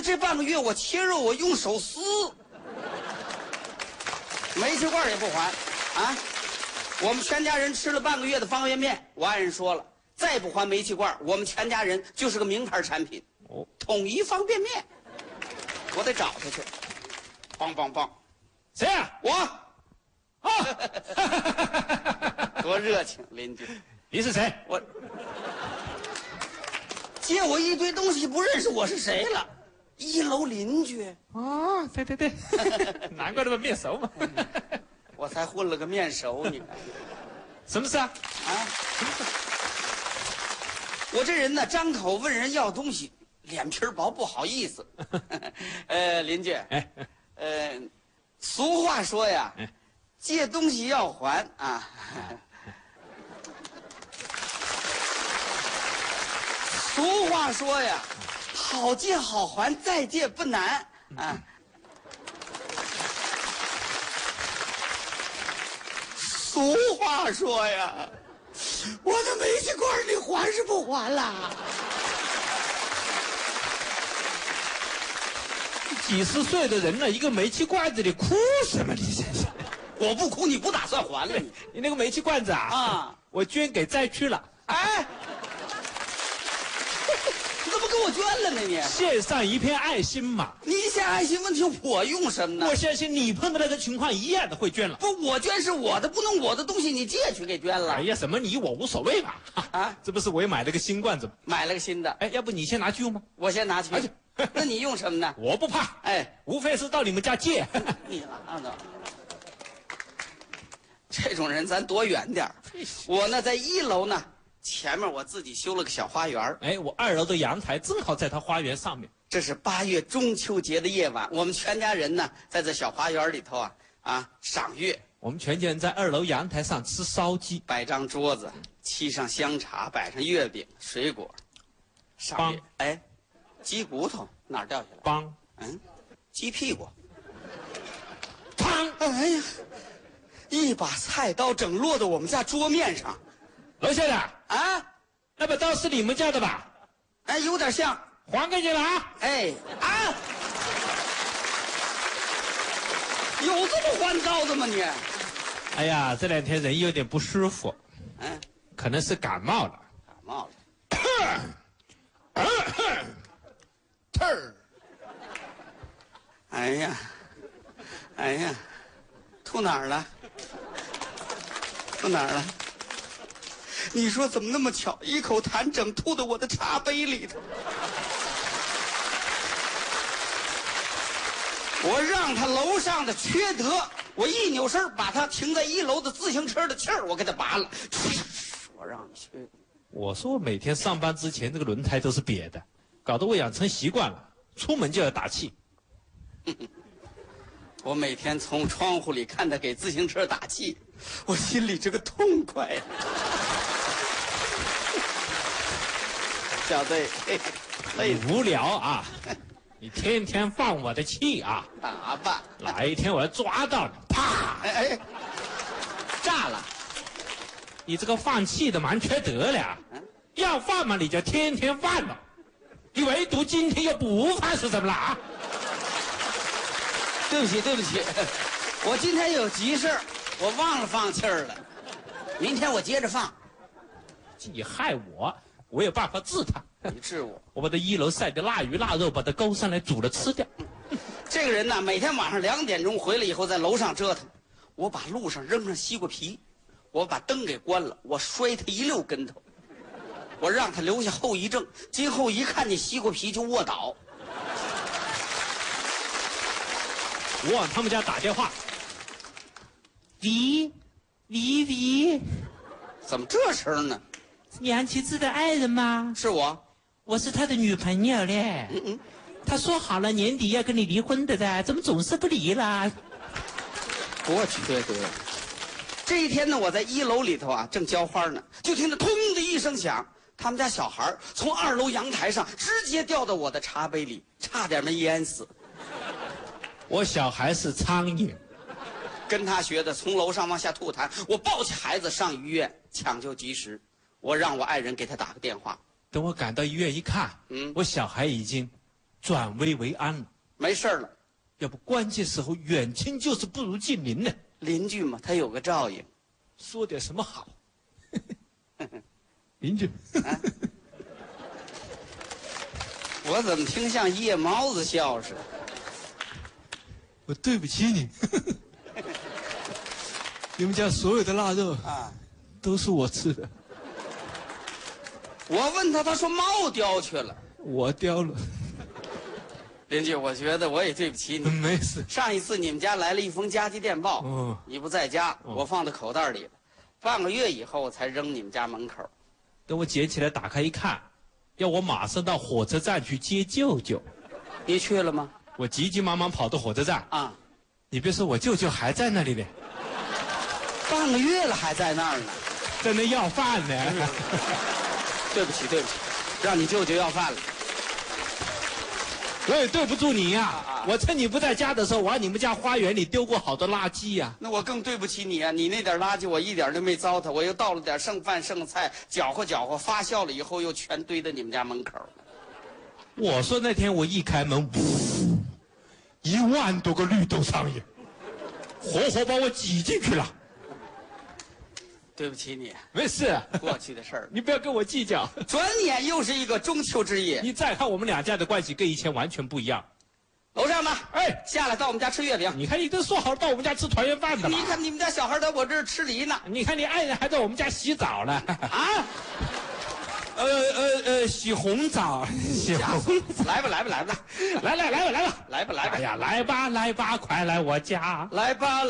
这半个月我切肉我用手撕，煤气罐也不还啊！我们全家人吃了半个月的方便面，我爱人说了，再不还煤气罐，我们全家人就是个名牌产品哦，统一方便面。我得找他去，棒！ 谁呀？ 我。 啊， 多热情，邻居。 你是谁？ 我借我一堆东西，不认识我是谁了。一楼邻居。 哦，对，难怪那么面熟嘛。 我才混了个面熟，你看。 什么事啊？ 啊？我这人呢，张口问人要东西，脸皮薄，不好意思。邻居，俗话说呀，借东西要还啊。俗话说呀，好借好还，再借不难啊。俗话说呀，我的煤气罐你还是不还啦？ 几十岁的人了，一个煤气罐子里哭什么？你先生， 我不哭，你不打算还了你？ 你那个煤气罐子啊，我捐给灾区了。 哎，你怎么给我捐了呢你？ 献上一片爱心嘛。 你献爱心，问题我用什么呢？ 我相信你碰到那个情况一样的会捐了。 不，我捐是我的，不能我的东西你借去给捐了。 哎呀，什么你我无所谓吧？啊，这不是我也买了个新罐子吗？ 买了个新的。 哎，要不你先拿去用吗？ 我先拿去。那你用什么呢？ 我不怕。哎，无非是到你们家借。 你拉倒。这种人咱躲远点。我呢，在一楼呢，前面我自己修了个小花园。 哎，我2楼的阳台正好在他花园上面。 这是8月中秋节的夜晚，我们全家人呢，在这小花园里头赏月。 我们全家人在2楼阳台上吃烧鸡， 摆张桌子，沏上香茶，摆上月饼、水果，赏月。哎，鸡骨头哪儿掉下来？ 帮， 鸡屁股。 砰！ 哎呀，一把菜刀整落到我们家桌面上。 楼下的啊， 那把刀是你们家的吧？ 哎，有点像。 还给你了啊！ 哎啊，有这么还刀的吗你？ 哎呀，这2天人有点不舒服，可能是感冒了。 感冒了。 哎呀，吐哪儿了？吐哪儿了？你说怎么那么巧，一口痰整吐到我的茶杯里头。我让他楼上的缺德，我一扭身把他停在1楼的自行车的气儿我给他拔了。我让你去。 我说我每天上班之前这个轮胎都是瘪的，搞得我养成习惯了，出门就要打气。 我每天从窗户里看他给自行车打气，我心里这个痛快呀。小子，累无聊啊！你天天放我的气啊！ 打吧， 哪一天我要抓到你，啪！ 哎，炸了！ 你这个放气的蛮缺德了。要放嘛你就天天放了，你唯独今天又不放是怎么了啊？ 对不起，我今天有急事，我忘了放气儿了。明天我接着放。 你害我，我有办法治他。 你治我？ 我把这1楼晒的腊鱼腊肉把它勾上来煮了吃掉。 这个人呢，每天晚上2点钟回来以后在楼上折腾，我把路上扔上西瓜皮，我把灯给关了，我摔他1溜跟头，我让他留下后遗症，今后一看见西瓜皮就卧倒。 我往他们家打电话，喂， 怎么这声呢？ 杨启志的爱人吗？ 是我是他的女朋友嘞。他说好了年底要跟你离婚的，怎么总是不离啦？ 多缺德！这一天呢，我在1楼里头正浇花呢，就听着“咚”的一声响，他们家小孩从2楼阳台上直接掉到我的茶杯里，差点没淹死。 我小孩是苍蝇， 跟他学的，从楼上往下吐痰。我抱起孩子上医院抢救及时，我让我爱人给他打个电话。 等我赶到医院一看，我小孩已经转危为安了。 没事了。 要不关键时候远亲就是不如近邻呢。 邻居嘛，他有个照应。 说点什么好？邻居， 我怎么听像夜猫子笑似的？ 我对不起你。你们家所有的腊肉啊， 都是我吃的。 我问他，他说猫叼去了。 我叼了。 邻居，我觉得我也对不起你。 没事。 上一次你们家来了一封加急电报，你不在家，我放在口袋里了，半个月以后我才扔你们家门口。 等我捡起来打开一看，要我马上到火车站去接舅舅。 你去了吗？ 我急急忙忙跑到火车站啊！ 你别说，我舅舅还在那里呢， 半个月了还在那儿呢， 在那要饭呢。 对不起，对不起，让你舅舅要饭了。 我也对不住你呀！我趁你不在家的时候，往你们家花园里丢过好多垃圾呀。 那我更对不起你啊！你那点垃圾我一点都没糟蹋，我又倒了点剩饭剩菜，搅和搅和，发酵了以后又全堆在你们家门口了。 我说那天我一开门，1万多个绿豆苍蝇，活活把我挤进去了。 对不起你， 没事， 过去的事儿， 你不要跟我计较。 转眼又是一个中秋之夜， 你再看我们两家的关系跟以前完全不一样。 楼上吧， 哎， 下来到我们家吃月饼。 你看，你都说好到我们家吃团圆饭的了。 你看你们家小孩在我这儿吃梨呢。 你看你爱人还在我们家洗澡呢。 啊？ 洗红澡，洗红。 来吧，来吧，来吧， 来吧。 来吧，来吧。 哎呀，来吧，快来我家。 来吧。